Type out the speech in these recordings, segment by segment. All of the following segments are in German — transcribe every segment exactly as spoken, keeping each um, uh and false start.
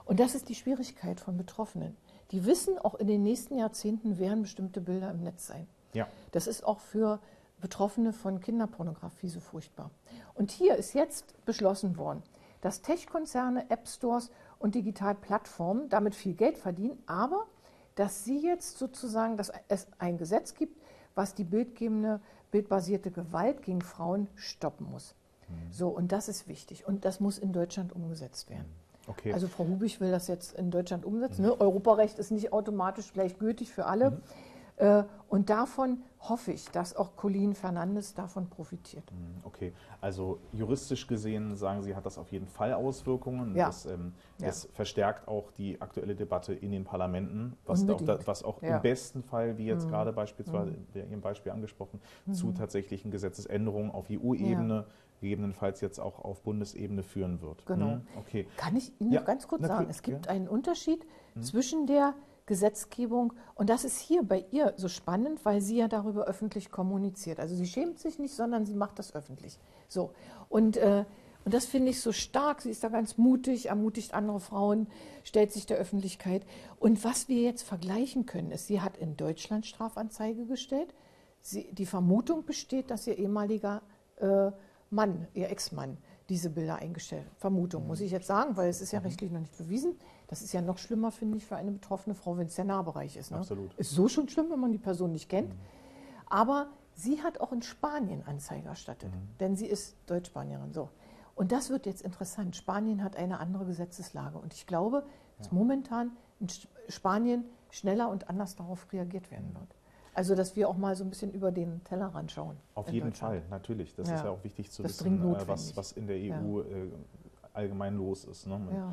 Und das ist die Schwierigkeit von Betroffenen. Die wissen, auch in den nächsten Jahrzehnten werden bestimmte Bilder im Netz sein. Ja. Das ist auch für Betroffene von Kinderpornografie so furchtbar. Und hier ist jetzt beschlossen worden, dass Tech-Konzerne, App-Stores und Digitalplattformen damit viel Geld verdienen, aber dass sie jetzt sozusagen, dass es ein Gesetz gibt, was die bildgebende, bildbasierte Gewalt gegen Frauen stoppen muss. Mhm. So, und das ist wichtig. Und das muss in Deutschland umgesetzt werden. Okay. Also Frau Hubig will das jetzt in Deutschland umsetzen. Mhm. Ne? Europarecht ist nicht automatisch gleich gültig für alle. Mhm. Äh, und davon hoffe ich, dass auch Colleen Fernandes davon profitiert. Okay, also juristisch gesehen, sagen Sie, hat das auf jeden Fall Auswirkungen. Ja. Das, ähm, ja. das verstärkt auch die aktuelle Debatte in den Parlamenten, was auch, da, was auch ja. im besten Fall, wie jetzt mhm. gerade beispielsweise mhm. in Ihrem Beispiel angesprochen, mhm. zu tatsächlichen Gesetzesänderungen auf E U-Ebene, ja. gegebenenfalls jetzt auch auf Bundesebene führen wird. Genau. Mhm. Okay. Kann ich Ihnen ja. noch ganz kurz sagen, es gibt ja. einen Unterschied mhm. zwischen der Gesetzgebung. Und das ist hier bei ihr so spannend, weil sie ja darüber öffentlich kommuniziert. Also sie schämt sich nicht, sondern sie macht das öffentlich. So. Und, äh, und das finde ich so stark. Sie ist da ganz mutig, ermutigt andere Frauen, stellt sich der Öffentlichkeit. Und was wir jetzt vergleichen können, ist, sie hat in Deutschland Strafanzeige gestellt. Sie, die Vermutung besteht, dass ihr ehemaliger äh, Mann, ihr Ex-Mann, diese Bilder eingestellt hat. Vermutung, muss ich jetzt sagen, weil es ist ja rechtlich noch nicht bewiesen. Das ist ja noch schlimmer, finde ich, für eine betroffene Frau, wenn es der Nahbereich ist. Ne? Absolut. Ist so schon schlimm, wenn man die Person nicht kennt. Mhm. Aber sie hat auch in Spanien Anzeige erstattet, mhm. denn sie ist Deutsch-Spanierin. So. Und das wird jetzt interessant. Spanien hat eine andere Gesetzeslage. Und ich glaube, dass ja. momentan in Spanien schneller und anders darauf reagiert werden wird. Also, dass wir auch mal so ein bisschen über den Tellerrand schauen. Auf jeden Fall, natürlich. Das ja. ist ja auch wichtig zu das wissen, was, was in der E U ja. äh, allgemein los ist. Ne? Ja,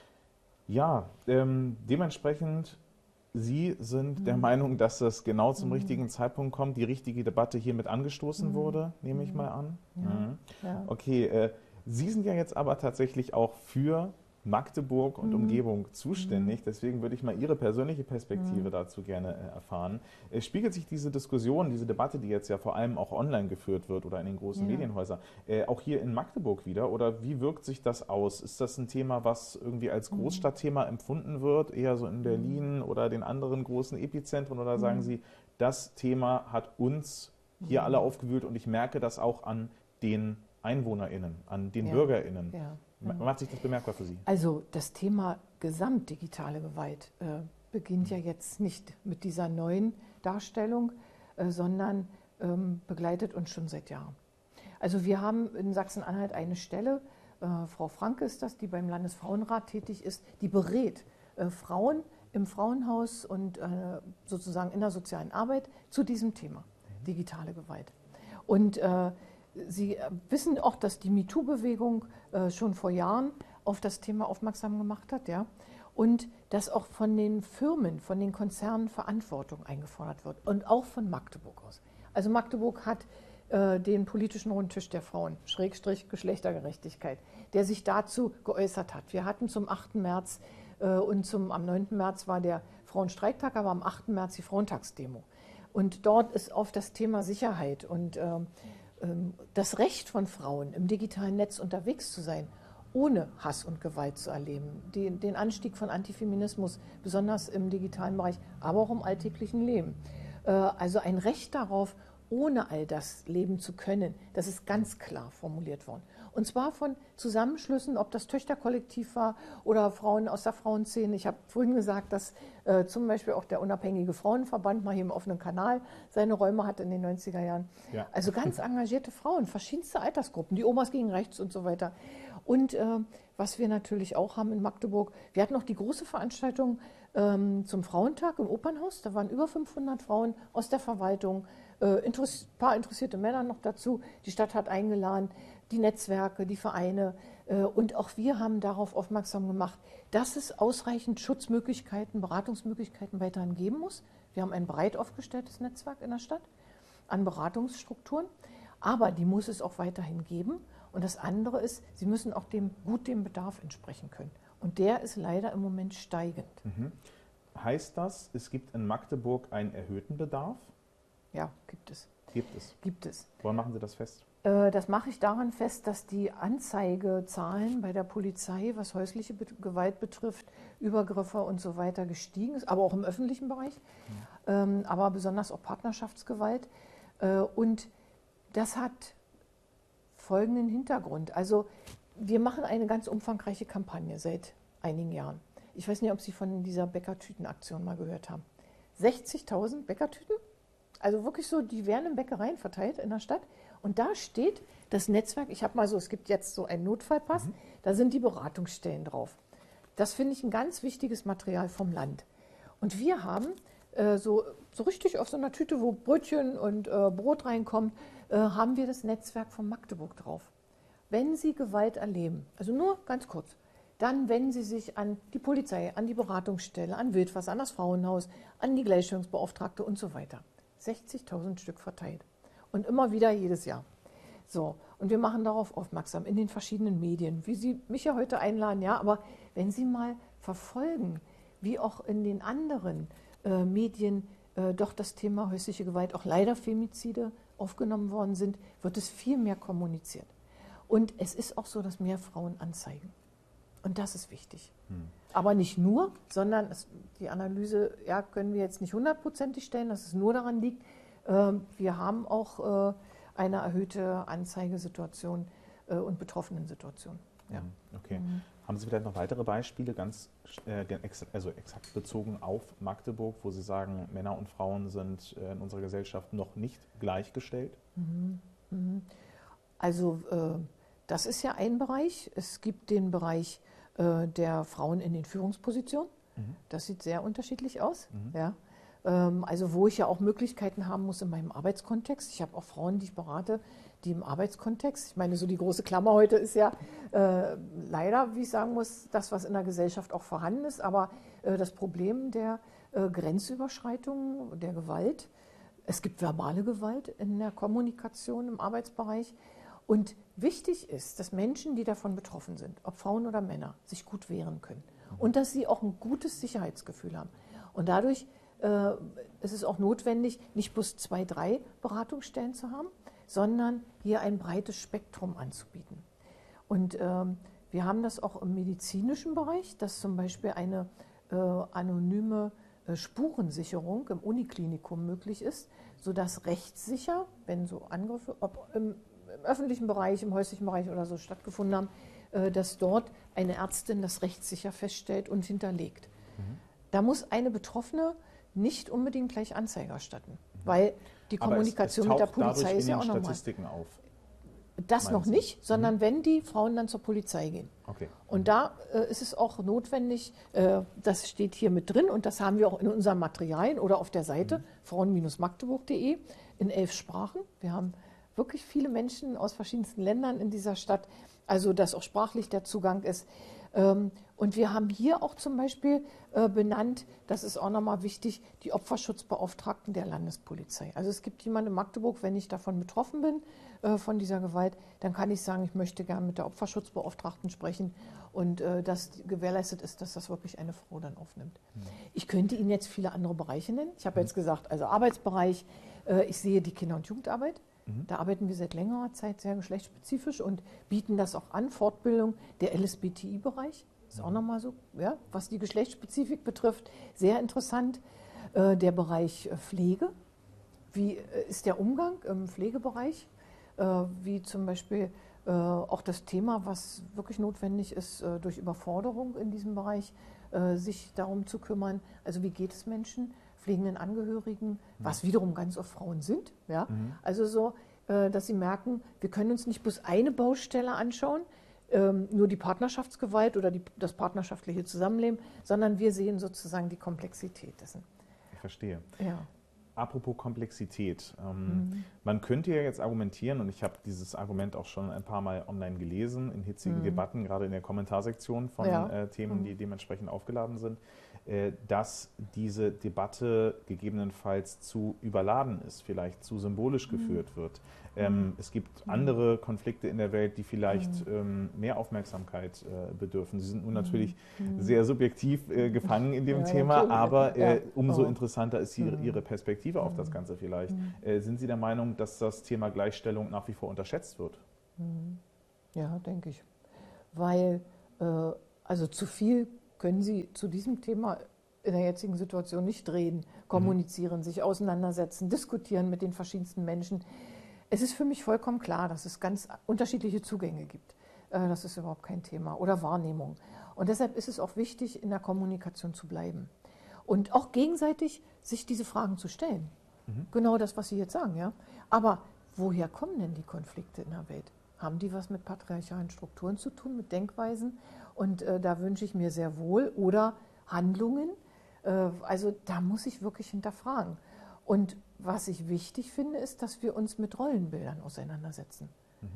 ja ähm, dementsprechend, Sie sind mhm. der Meinung, dass das genau zum mhm. richtigen Zeitpunkt kommt, die richtige Debatte hiermit angestoßen mhm. wurde, nehme ich mal an. Ja. Mhm. Ja. Okay, äh, Sie sind ja jetzt aber tatsächlich auch für Magdeburg und mhm. Umgebung zuständig. Mhm. Deswegen würde ich mal Ihre persönliche Perspektive mhm. dazu gerne äh, erfahren. Äh, spiegelt sich diese Diskussion, diese Debatte, die jetzt ja vor allem auch online geführt wird oder in den großen ja. Medienhäusern, äh, auch hier in Magdeburg wieder? Oder wie wirkt sich das aus? Ist das ein Thema, was irgendwie als Großstadtthema empfunden wird, eher so in Berlin mhm. oder den anderen großen Epizentren? Oder sagen mhm. Sie, das Thema hat uns hier mhm. alle aufgewühlt und ich merke das auch an den EinwohnerInnen, an den ja. BürgerInnen? Ja. Macht sich das bemerkbar für Sie? Also das Thema gesamtdigitale Gewalt äh, beginnt ja jetzt nicht mit dieser neuen Darstellung, äh, sondern ähm, begleitet uns schon seit Jahren. Also wir haben in Sachsen-Anhalt eine Stelle, äh, Frau Franke ist das, die beim Landesfrauenrat tätig ist, die berät äh, Frauen im Frauenhaus und äh, sozusagen in der sozialen Arbeit zu diesem Thema, digitale Gewalt. Und äh, Sie wissen auch, dass die MeToo-Bewegung äh, schon vor Jahren auf das Thema aufmerksam gemacht hat, ja, und dass auch von den Firmen, von den Konzernen Verantwortung eingefordert wird und auch von Magdeburg aus. Also Magdeburg hat äh, den politischen Rundtisch der Frauen, Schrägstrich Geschlechtergerechtigkeit, der sich dazu geäußert hat. Wir hatten zum achten März äh, und zum, am neunten März war der Frauenstreiktag, aber am achten März die Frauentagsdemo. Und dort ist auf das Thema Sicherheit und äh, das Recht von Frauen, im digitalen Netz unterwegs zu sein, ohne Hass und Gewalt zu erleben, den, den Anstieg von Antifeminismus, besonders im digitalen Bereich, aber auch im alltäglichen Leben. Also ein Recht darauf, ohne all das leben zu können, das ist ganz klar formuliert worden. Und zwar von Zusammenschlüssen, ob das Töchterkollektiv war oder Frauen aus der Frauenszene. Ich habe vorhin gesagt, dass äh, zum Beispiel auch der unabhängige Frauenverband mal hier im offenen Kanal seine Räume hatte in den neunziger Jahren. Ja. Also ganz engagierte Frauen, verschiedenste Altersgruppen, die Omas gegen Rechts und so weiter. Und äh, was wir natürlich auch haben in Magdeburg, wir hatten noch die große Veranstaltung ähm, zum Frauentag im Opernhaus. Da waren über fünfhundert Frauen aus der Verwaltung, ein äh, paar interessierte Männer noch dazu. Die Stadt hat eingeladen, die Netzwerke, die Vereine. Äh, und auch wir haben darauf aufmerksam gemacht, dass es ausreichend Schutzmöglichkeiten, Beratungsmöglichkeiten weiterhin geben muss. Wir haben ein breit aufgestelltes Netzwerk in der Stadt an Beratungsstrukturen. Aber die muss es auch weiterhin geben. Und das andere ist, sie müssen auch dem, gut dem Bedarf entsprechen können. Und der ist leider im Moment steigend. Mhm. Heißt das, es gibt in Magdeburg einen erhöhten Bedarf? Ja, gibt es. Gibt es? Gibt es. Woran machen Sie das fest? Das mache ich daran fest, dass die Anzeigezahlen bei der Polizei, was häusliche Gewalt betrifft, Übergriffe und so weiter gestiegen ist, aber auch im öffentlichen Bereich, mhm. aber besonders auch Partnerschaftsgewalt. Und das hat folgenden Hintergrund. Also wir machen eine ganz umfangreiche Kampagne seit einigen Jahren. Ich weiß nicht, ob Sie von dieser Bäckertütenaktion mal gehört haben. sechzigtausend Bäckertüten, also wirklich so, die werden in Bäckereien verteilt in der Stadt. Und da steht das Netzwerk, ich habe mal so, es gibt jetzt so einen Notfallpass, mhm. da sind die Beratungsstellen drauf. Das finde ich ein ganz wichtiges Material vom Land. Und wir haben äh, so, so richtig auf so einer Tüte, wo Brötchen und äh, Brot reinkommt, äh, haben wir das Netzwerk von Magdeburg drauf. Wenn Sie Gewalt erleben, also nur ganz kurz, dann wenden Sie sich an die Polizei, an die Beratungsstelle, an Wildwas, an das Frauenhaus, an die Gleichstellungsbeauftragte und so weiter. sechzigtausend Stück verteilt. Und immer wieder jedes Jahr. So, und wir machen darauf aufmerksam in den verschiedenen Medien, wie Sie mich ja heute einladen, ja, aber wenn Sie mal verfolgen, wie auch in den anderen äh, Medien äh, doch das Thema häusliche Gewalt, auch leider Femizide aufgenommen worden sind, wird es viel mehr kommuniziert. Und es ist auch so, dass mehr Frauen anzeigen. Und das ist wichtig. Hm. Aber nicht nur, sondern es, die Analyse ja, können wir jetzt nicht hundertprozentig stellen, dass es nur daran liegt, wir haben auch eine erhöhte Anzeigesituation und Betroffenensituation. Ja. Okay. Mhm. Haben Sie vielleicht noch weitere Beispiele, ganz äh, also exakt bezogen auf Magdeburg, wo Sie sagen, Männer und Frauen sind in unserer Gesellschaft noch nicht gleichgestellt? Mhm. Mhm. Also äh, das ist ja ein Bereich. Es gibt den Bereich äh, der Frauen in den Führungspositionen. Mhm. Das sieht sehr unterschiedlich aus. Mhm. Ja. Also wo ich ja auch Möglichkeiten haben muss in meinem Arbeitskontext. Ich habe auch Frauen, die ich berate, die im Arbeitskontext, ich meine, so die große Klammer heute ist ja äh, leider, wie ich sagen muss, das, was in der Gesellschaft auch vorhanden ist, aber äh, das Problem der äh, Grenzüberschreitung, der Gewalt. Es gibt verbale Gewalt in der Kommunikation im Arbeitsbereich. Und wichtig ist, dass Menschen, die davon betroffen sind, ob Frauen oder Männer, sich gut wehren können. Und dass sie auch ein gutes Sicherheitsgefühl haben. Und dadurch äh, ist es auch notwendig, nicht bloß zwei, drei Beratungsstellen zu haben, sondern hier ein breites Spektrum anzubieten. Und ähm, wir haben das auch im medizinischen Bereich, dass zum Beispiel eine äh, anonyme äh, Spurensicherung im Uniklinikum möglich ist, sodass rechtssicher, wenn so Angriffe, ob im, im öffentlichen Bereich, im häuslichen Bereich oder so stattgefunden haben, äh, dass dort eine Ärztin das rechtssicher feststellt und hinterlegt. Mhm. Da muss eine Betroffene nicht unbedingt gleich Anzeige erstatten, weil die Kommunikation mit der Polizei ist ja auch nochmal. Statistiken auf. Das noch nicht, sondern mhm. wenn die Frauen dann zur Polizei gehen. Okay. Und da äh, ist es auch notwendig, äh, das steht hier mit drin und das haben wir auch in unseren Materialien oder auf der Seite mhm. frauen Bindestrich magdeburg punkt de in elf Sprachen. Wir haben wirklich viele Menschen aus verschiedensten Ländern in dieser Stadt, also dass auch sprachlich der Zugang ist. Ähm, und wir haben hier auch zum Beispiel äh, benannt, das ist auch nochmal wichtig, die Opferschutzbeauftragten der Landespolizei. Also es gibt jemanden in Magdeburg, wenn ich davon betroffen bin, äh, von dieser Gewalt, dann kann ich sagen, ich möchte gerne mit der Opferschutzbeauftragten sprechen und äh, dass gewährleistet ist, dass das wirklich eine Frau dann aufnimmt. Mhm. Ich könnte Ihnen jetzt viele andere Bereiche nennen. Ich habe mhm. jetzt gesagt, also Arbeitsbereich, äh, ich sehe die Kinder- und Jugendarbeit. Mhm. Da arbeiten wir seit längerer Zeit sehr geschlechtsspezifisch und bieten das auch an, Fortbildung, der L S B T I-Bereich. Ist auch nochmal so, ja, was die Geschlechtsspezifik betrifft, sehr interessant. Äh, der Bereich Pflege, wie äh, ist der Umgang im Pflegebereich? Äh, wie zum Beispiel äh, auch das Thema, was wirklich notwendig ist, äh, durch Überforderung in diesem Bereich, äh, sich darum zu kümmern. Also wie geht es Menschen, pflegenden Angehörigen, mhm. was wiederum ganz oft Frauen sind. Ja? Mhm. Also so, äh, dass sie merken, wir können uns nicht bloß eine Baustelle anschauen, Ähm, nur die Partnerschaftsgewalt oder die, das partnerschaftliche Zusammenleben, sondern wir sehen sozusagen die Komplexität dessen. Ich verstehe. Ja. Apropos Komplexität. Ähm, mhm. Man könnte ja jetzt argumentieren, und ich habe dieses Argument auch schon ein paar Mal online gelesen, in hitzigen mhm. Debatten, gerade in der Kommentarsektion von ja. äh, Themen, mhm. die dementsprechend aufgeladen sind, äh, dass diese Debatte gegebenenfalls zu überladen ist, vielleicht zu symbolisch mhm. geführt wird. Ähm, es gibt andere Konflikte in der Welt, die vielleicht ähm, mehr Aufmerksamkeit äh, bedürfen. Sie sind nun natürlich mhm. sehr subjektiv äh, gefangen in dem ja, Thema, natürlich. aber äh, umso ja. interessanter ist ihre, ihre Perspektive. Perspektive mhm. auf das Ganze vielleicht. Mhm. Äh, sind Sie der Meinung, dass das Thema Gleichstellung nach wie vor unterschätzt wird? Mhm. Ja, denke ich. Weil, äh, also zu viel können Sie zu diesem Thema in der jetzigen Situation nicht reden, kommunizieren, mhm. sich auseinandersetzen, diskutieren mit den verschiedensten Menschen. Es ist für mich vollkommen klar, dass es ganz unterschiedliche Zugänge gibt. Das ist überhaupt kein Thema. Oder Wahrnehmung. Und deshalb ist es auch wichtig, in der Kommunikation zu bleiben. Und auch gegenseitig sich diese Fragen zu stellen. Mhm. Genau das, was Sie jetzt sagen. Ja? Aber woher kommen denn die Konflikte in der Welt? Haben die was mit patriarchalen Strukturen zu tun, mit Denkweisen? Und äh, da wünsche ich mir sehr wohl. Oder Handlungen. Äh, also da muss ich wirklich hinterfragen. Und was ich wichtig finde, ist, dass wir uns mit Rollenbildern auseinandersetzen. Mhm.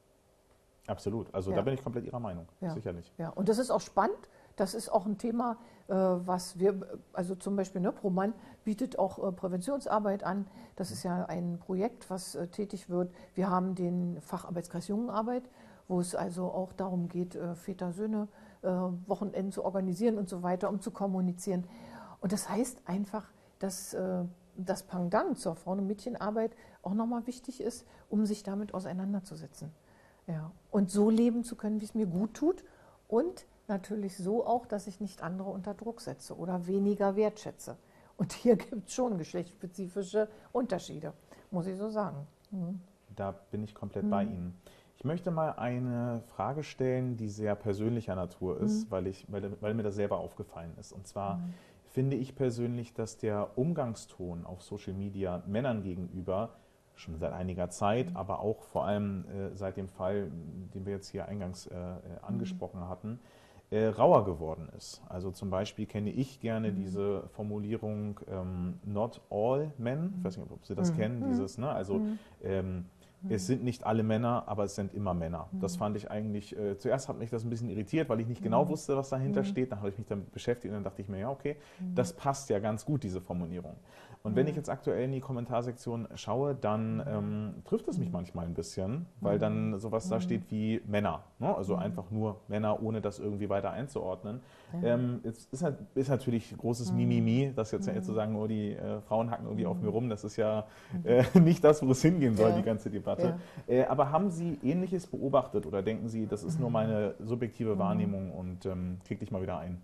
Absolut. Also ja. da bin ich komplett Ihrer Meinung, ja. sicherlich. Ja, und das ist auch spannend. Das ist auch ein Thema, äh, was wir, also zum Beispiel ne, ProMann bietet auch äh, Präventionsarbeit an. Das ist ja ein Projekt, was äh, tätig wird. Wir haben den Facharbeitskreis Jungenarbeit, wo es also auch darum geht, äh, Väter-Söhne äh, Wochenenden zu organisieren und so weiter, um zu kommunizieren. Und das heißt einfach, dass äh, das Pendant zur Frauen- und Mädchenarbeit auch nochmal wichtig ist, um sich damit auseinanderzusetzen. Ja. Und so leben zu können, wie es mir gut tut und natürlich so auch, dass ich nicht andere unter Druck setze oder weniger wertschätze. Und hier gibt es schon geschlechtsspezifische Unterschiede, muss ich so sagen. Mhm. Da bin ich komplett mhm. bei Ihnen. Ich möchte mal eine Frage stellen, die sehr persönlicher Natur ist, mhm. weil, ich, weil, weil mir das selber aufgefallen ist. Und zwar mhm. finde ich persönlich, dass der Umgangston auf Social Media Männern gegenüber schon seit einiger Zeit, mhm. aber auch vor allem äh, seit dem Fall, den wir jetzt hier eingangs äh, angesprochen mhm. hatten, äh, rauer geworden ist. Also zum Beispiel kenne ich gerne mhm. diese Formulierung ähm, not all men, ich weiß nicht, ob Sie das mhm. kennen, dieses, ne? Also mhm. ähm, es sind nicht alle Männer, aber es sind immer Männer. Mhm. Das fand ich eigentlich, äh, zuerst hat mich das ein bisschen irritiert, weil ich nicht genau wusste, was dahinter mhm. steht. Dann habe ich mich damit beschäftigt und dann dachte ich mir, ja okay, mhm. das passt ja ganz gut, diese Formulierung. Und mhm. wenn ich jetzt aktuell in die Kommentarsektion schaue, dann ähm, trifft es mich manchmal ein bisschen, weil dann sowas da steht wie Männer. Ne? Also mhm. einfach nur Männer, ohne das irgendwie weiter einzuordnen. Ja. Ähm, es ist, halt, ist natürlich großes mhm. Mimimi, das jetzt mhm. zu sagen, oh, die äh, Frauen hacken irgendwie mhm. auf mir rum. Das ist ja äh, nicht das, wo es hingehen soll, ja. die ganze Debatte. Ja. Äh, aber haben Sie Ähnliches beobachtet oder denken Sie, das ist nur meine subjektive Wahrnehmung und ähm, krieg dich mal wieder ein?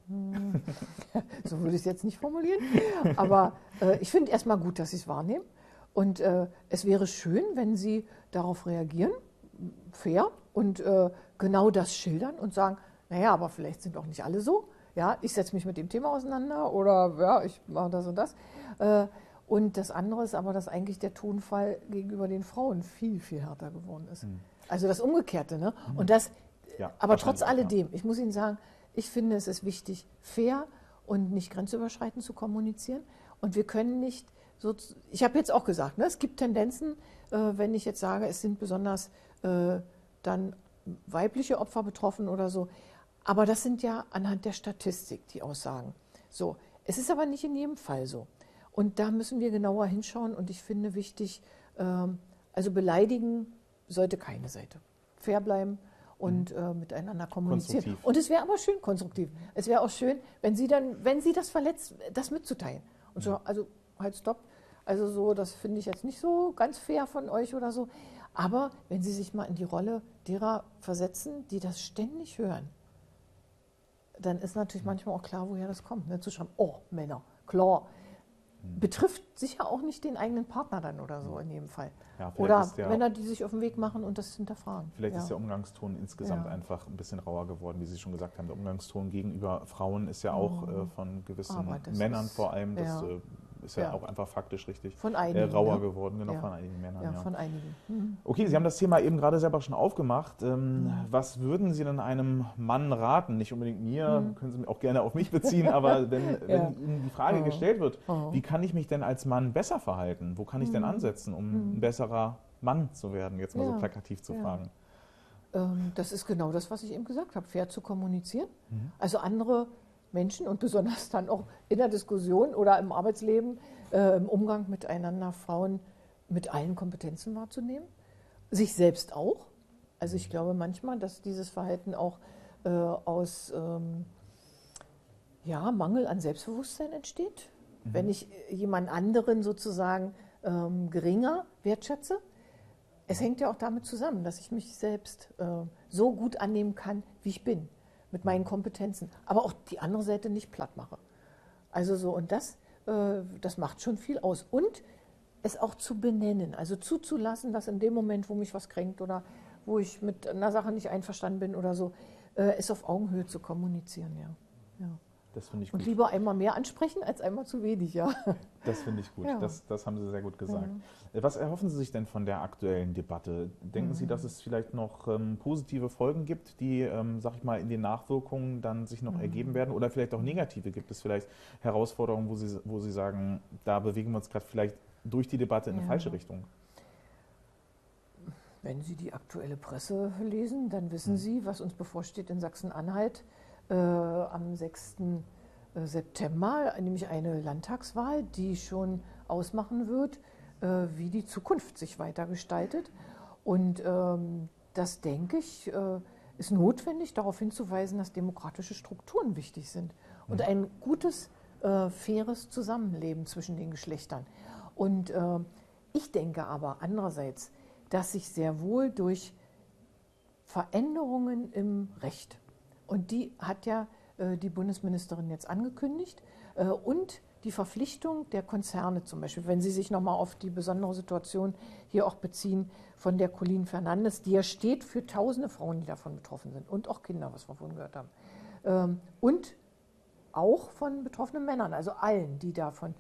So würde ich es jetzt nicht formulieren. Aber äh, ich finde erstmal gut, dass Sie es wahrnehmen. Und äh, es wäre schön, wenn Sie darauf reagieren, fair, und äh, genau das schildern und sagen, naja, aber vielleicht sind auch nicht alle so. Ja, ich setze mich mit dem Thema auseinander oder ja, ich mache das und das. Äh, Und das andere ist aber, dass eigentlich der Tonfall gegenüber den Frauen viel, viel härter geworden ist. Mhm. Also das Umgekehrte. Ne? Mhm. Und das, ja, aber trotz alledem, ich muss Ihnen sagen, ich finde, es ist wichtig, fair und nicht grenzüberschreitend zu kommunizieren. Und wir können nicht, so, ich habe jetzt auch gesagt, ne, es gibt Tendenzen, äh, wenn ich jetzt sage, es sind besonders äh, dann weibliche Opfer betroffen oder so. Aber das sind ja anhand der Statistik die Aussagen. So, es ist aber nicht in jedem Fall so. Und da müssen wir genauer hinschauen und ich finde wichtig, ähm, also beleidigen sollte keine Seite. Fair bleiben und äh, miteinander kommunizieren. Und es wäre aber schön konstruktiv. Es wäre auch schön, wenn Sie dann, wenn Sie das verletzt, das mitzuteilen. Und so, also halt stopp. Also so, das finde ich jetzt nicht so ganz fair von euch oder so. Aber wenn Sie sich mal in die Rolle derer versetzen, die das ständig hören, dann ist natürlich manchmal auch klar, woher das kommt. Ne? Zu schreiben, oh, Männer, klar. Betrifft sicher auch nicht den eigenen Partner dann oder so in jedem Fall. Ja, oder der, Männer, die sich auf den Weg machen und das hinterfragen. Vielleicht ja. ist der Umgangston insgesamt ja. einfach ein bisschen rauer geworden, wie Sie schon gesagt haben. Der Umgangston gegenüber Frauen ist ja auch äh, von gewissen Männern ist, vor allem, das ja. äh, ist ja, ja auch einfach faktisch richtig von einigen, äh, rauer ja. geworden, genau, ja. von einigen Männern. Ja, ja. von einigen. Mhm. Okay, Sie haben das Thema eben gerade selber schon aufgemacht. Ähm, mhm. Was würden Sie denn einem Mann raten? Nicht unbedingt mir, mhm. können Sie mich auch gerne auf mich beziehen, aber wenn, ja. wenn Ihnen die Frage oh. gestellt wird, oh. wie kann ich mich denn als Mann besser verhalten? Wo kann ich mhm. denn ansetzen, um mhm. ein besserer Mann zu werden? Jetzt mal ja. so plakativ zu ja. fragen. Ähm, das ist genau das, was ich eben gesagt habe, fair zu kommunizieren. Mhm. Also andere Menschen und besonders dann auch in der Diskussion oder im Arbeitsleben, äh, im Umgang miteinander, Frauen mit allen Kompetenzen wahrzunehmen. Sich selbst auch. Also ich glaube manchmal, dass dieses Verhalten auch äh, aus ähm, ja, Mangel an Selbstbewusstsein entsteht. Mhm. Wenn ich jemand anderen sozusagen ähm, geringer wertschätze, es hängt ja auch damit zusammen, dass ich mich selbst äh, so gut annehmen kann, wie ich bin, mit meinen Kompetenzen, aber auch die andere Seite nicht platt mache. Also so, und das, äh, das macht schon viel aus. Und es auch zu benennen, also zuzulassen, dass in dem Moment, wo mich was kränkt oder wo ich mit einer Sache nicht einverstanden bin oder so, äh, es auf Augenhöhe zu kommunizieren, ja. ja. Das finde ich gut. Und lieber einmal mehr ansprechen, als einmal zu wenig, ja. Das finde ich gut, ja. das, das haben Sie sehr gut gesagt. Ja. Was erhoffen Sie sich denn von der aktuellen Debatte? Denken mhm. Sie, dass es vielleicht noch ähm, positive Folgen gibt, die, ähm, sag ich mal, in den Nachwirkungen dann sich noch mhm. ergeben werden? Oder vielleicht auch negative? Gibt es vielleicht Herausforderungen, wo Sie, wo Sie sagen, da bewegen wir uns gerade vielleicht durch die Debatte in eine ja. falsche Richtung? Wenn Sie die aktuelle Presse lesen, dann wissen mhm. Sie, was uns bevorsteht in Sachsen-Anhalt äh, am sechsten September, nämlich eine Landtagswahl, die schon ausmachen wird, äh, wie die Zukunft sich weiter gestaltet. Und ähm, das, denke ich, äh, ist notwendig, darauf hinzuweisen, dass demokratische Strukturen wichtig sind und mhm. ein gutes, äh, faires Zusammenleben zwischen den Geschlechtern. Und äh, ich denke aber andererseits, dass sich sehr wohl durch Veränderungen im Recht, und die hat ja die Bundesministerin jetzt angekündigt, und die Verpflichtung der Konzerne zum Beispiel, wenn Sie sich nochmal auf die besondere Situation hier auch beziehen von der Colleen Fernandes, die ja steht für tausende Frauen, die davon betroffen sind und auch Kinder, was wir vorhin gehört haben, und auch von betroffenen Männern, also allen, die davon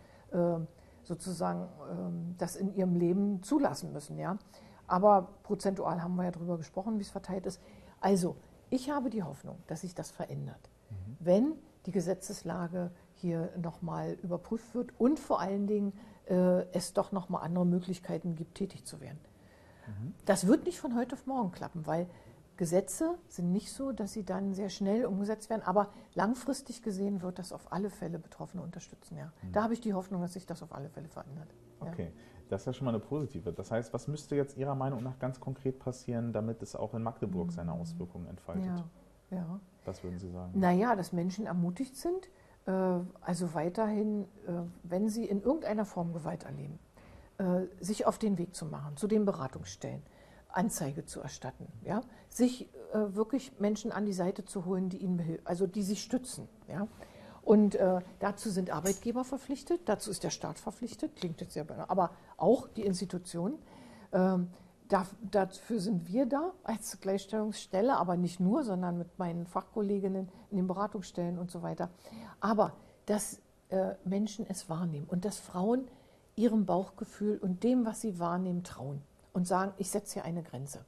sozusagen das in ihrem Leben zulassen müssen. Ja? Aber prozentual haben wir ja darüber gesprochen, wie es verteilt ist. Also ich habe die Hoffnung, dass sich das verändert, mhm. wenn die Gesetzeslage hier nochmal überprüft wird und vor allen Dingen äh, es doch nochmal andere Möglichkeiten gibt, tätig zu werden. Mhm. Das wird nicht von heute auf morgen klappen, weil Gesetze sind nicht so, dass sie dann sehr schnell umgesetzt werden, aber langfristig gesehen wird das auf alle Fälle Betroffene unterstützen. Ja. Mhm. Da habe ich die Hoffnung, dass sich das auf alle Fälle verändert. Okay, ja. Das ist ja schon mal eine positive. Das heißt, was müsste jetzt Ihrer Meinung nach ganz konkret passieren, damit es auch in Magdeburg mhm. seine Auswirkungen entfaltet? Ja. Ja. Was würden Sie sagen? Naja, dass Menschen ermutigt sind, äh, also weiterhin, äh, wenn sie in irgendeiner Form Gewalt erleben, äh, sich auf den Weg zu machen, zu den Beratungsstellen, Anzeige zu erstatten, ja? Sich äh, wirklich Menschen an die Seite zu holen, die ihnen also die sie stützen. Ja? Und äh, dazu sind Arbeitgeber verpflichtet, dazu ist der Staat verpflichtet, klingt jetzt sehr, aber auch die Institutionen. Ähm, da, dafür sind wir da als Gleichstellungsstelle, aber nicht nur, sondern mit meinen Fachkolleginnen in den Beratungsstellen und so weiter. Aber dass äh, Menschen es wahrnehmen und dass Frauen ihrem Bauchgefühl und dem, was sie wahrnehmen, trauen und sagen, ich setze hier eine Grenze.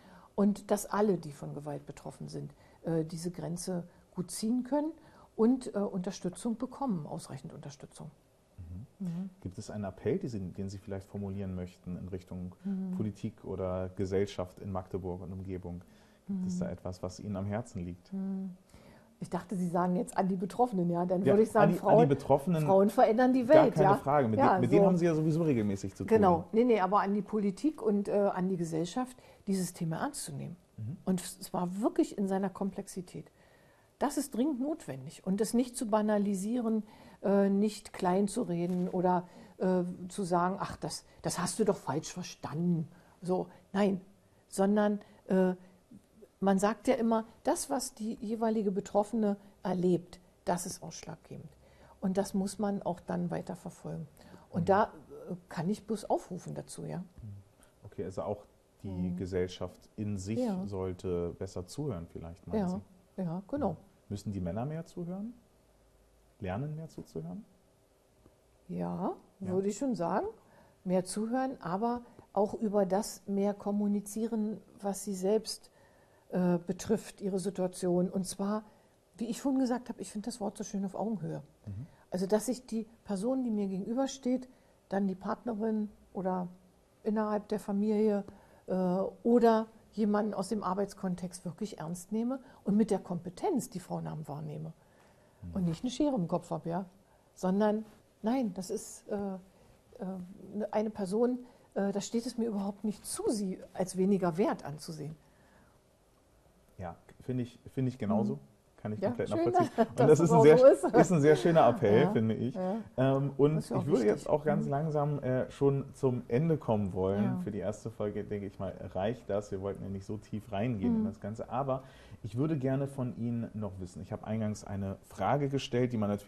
Und dass alle, die von Gewalt betroffen sind, äh, diese Grenze gut ziehen können und äh, Unterstützung bekommen, ausreichend Unterstützung. Mhm. Mhm. Gibt es einen Appell, den Sie, den Sie vielleicht formulieren möchten in Richtung mhm. Politik oder Gesellschaft in Magdeburg und Umgebung? Gibt mhm. es da etwas, was Ihnen am Herzen liegt? Mhm. Ich dachte, Sie sagen jetzt an die Betroffenen, ja. Dann ja, würde ich sagen, an die, Frauen, an die Betroffenen, Frauen verändern die Welt. Gar keine ja. Frage. Mit, ja, de, mit so. denen haben Sie ja sowieso regelmäßig zu tun. Genau, nee, nee, aber an die Politik und äh, an die Gesellschaft, dieses Thema ernst zu nehmen. Mhm. Und zwar wirklich in seiner Komplexität. Das ist dringend notwendig. Und das nicht zu banalisieren, äh, nicht klein zu reden oder äh, zu sagen, ach, das, das hast du doch falsch verstanden. So, nein, sondern äh, man sagt ja immer, das, was die jeweilige Betroffene erlebt, das ist ausschlaggebend. Und das muss man auch dann weiter verfolgen. Und mhm. da äh, kann ich bloß aufrufen dazu, ja. Okay, also auch die mhm. Gesellschaft in sich ja. sollte besser zuhören vielleicht, meinen ja. Sie? Ja, genau. Müssen die Männer mehr zuhören? Lernen, mehr zuzuhören? Ja, ja, würde ich schon sagen. Mehr zuhören, aber auch über das mehr kommunizieren, was sie selbst äh, betrifft, ihre Situation. Und zwar, wie ich vorhin gesagt habe, ich finde das Wort so schön, auf Augenhöhe. Mhm. Also, dass sich die Person, die mir gegenübersteht, dann die Partnerin oder innerhalb der Familie äh, oder jemanden aus dem Arbeitskontext wirklich ernst nehme und mit der Kompetenz, die Frauen haben, wahrnehme. Mhm. Und nicht eine Schere im Kopf habe, ja. Sondern, nein, das ist äh, äh, eine Person, äh, da steht es mir überhaupt nicht zu, sie als weniger wert anzusehen. Ja, finde ich, find ich genauso. Mhm. kann ich Ja, komplett schön, nachvollziehen. Und dass das es ist ein, auch sehr, so ist. ist ein sehr schöner Appell, Ja, finde ich. ja. Ähm, und Das ist ja ich auch würde wichtig. jetzt auch ganz Mhm. langsam äh, schon zum Ende kommen wollen. Ja. Für die erste Folge, denke ich mal, reicht das. Wir wollten ja nicht so tief reingehen in Mhm. das Ganze. Aber ich würde gerne von Ihnen noch wissen. Ich habe eingangs eine Frage gestellt, die man natürlich